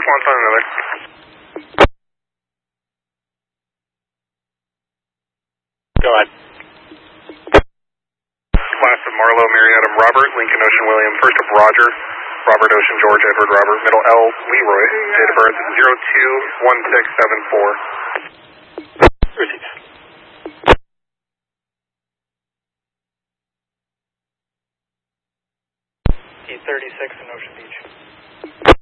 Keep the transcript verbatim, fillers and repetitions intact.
took one, found another. Go ahead. Last of Marlowe, Miriam, Robert, Lincoln Ocean William, first of Roger, Robert Ocean George, Edward Robert, middle L, Leroy, date of birth zero two one six seven four. Receive. T thirty-six in Ocean Beach.